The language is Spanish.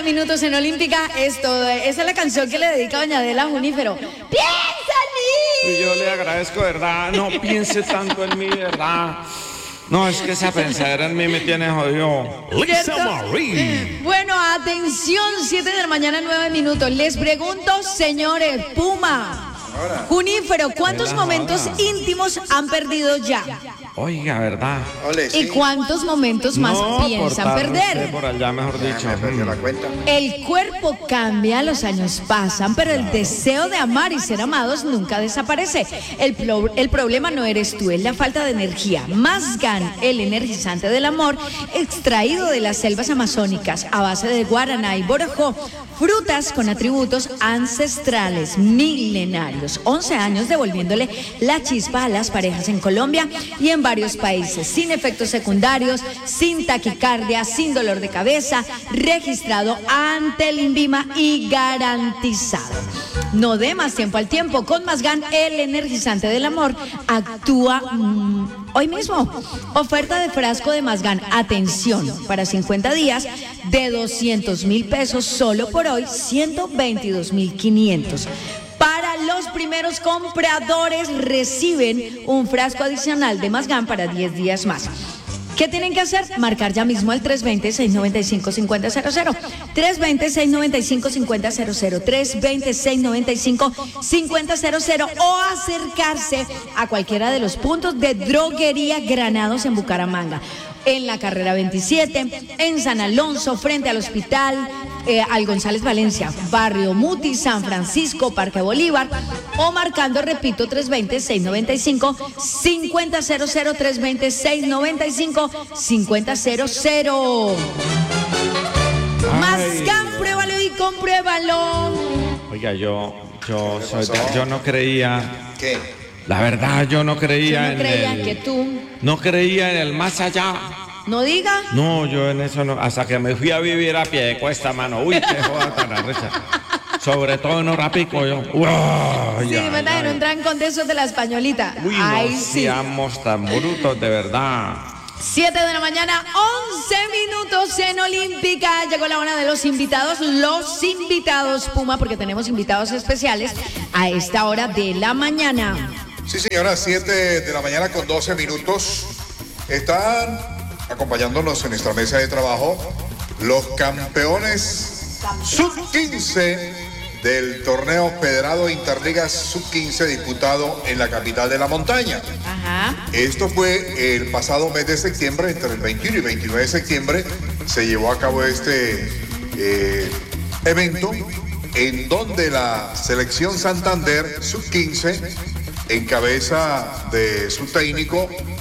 9 minutos en Olímpica. Esa es la canción que le dedica doña Adela Junífero. ¡Piensa en mí! Y yo le agradezco, ¿verdad? No piense tanto en mí, ¿verdad? No, es que esa pensadera en mí me tiene jodido. Lisa Marie. Bueno, atención, 7 de la mañana, 9 minutos. Les pregunto, señores, Puma, Junífero, ¿cuántos momentos íntimos han perdido ya? Oiga, ¿verdad? Ole, sí. ¿Y cuántos momentos más piensan perder? Por allá, mejor dicho. Me perdió la cuenta. El cuerpo cambia, los años pasan, pero el deseo de amar y ser amados nunca desaparece. El problema no eres tú, es la falta de energía. Mazgan, el energizante del amor, extraído de las selvas amazónicas a base de guaraná y borojó, frutas con atributos ancestrales, milenarios. 11 años devolviéndole la chispa a las parejas en Colombia y en varios países, sin efectos secundarios, sin taquicardia, sin dolor de cabeza, registrado ante el INVIMA y garantizado. No dé más tiempo al tiempo. Con Mazgan, el energizante del amor, actúa hoy mismo. Oferta de frasco de Mazgan, atención, para 50 días de 200.000 pesos, solo por hoy 122.500. Para los primeros compradores reciben un frasco adicional de Mazgan para 10 días más. ¿Qué tienen que hacer? Marcar ya mismo al 320-695-5000, 320-695-5000, 320-695-5000 o acercarse a cualquiera de los puntos de Droguería Granados en Bucaramanga. En la carrera 27, en San Alonso, frente al hospital, al González Valencia, Barrio Muti, San Francisco, Parque Bolívar, o marcando, repito, 320-695-5000, 320-695-5000. Mazgan, pruébalo y compruébalo. Oiga, yo no creía. ¿Qué? La verdad, yo no creía no creía en el más allá. ¿No diga? No, yo en eso no, hasta que me fui a vivir a pie de cuesta, mano. Uy, qué joda tan arrecha. Sobre todo en Horapico, yo. Sí, verdad, que no entran con de esos de la españolita. Uy, ay, no sí. seamos tan brutos, de verdad. 7 de la mañana, 11 minutos en Olímpica. Llegó la hora de los invitados, Puma, porque tenemos invitados especiales a esta hora de la mañana. Sí, señora, 7 de la mañana con 12 minutos. Están acompañándonos en nuestra mesa de trabajo los campeones sub-15 del torneo Federado Interligas sub-15 disputado en la capital de la montaña. Ajá. Esto fue el pasado mes de septiembre, entre el 21 y 29 de septiembre, se llevó a cabo este evento en donde la selección Santander sub-15, en cabeza de su técnico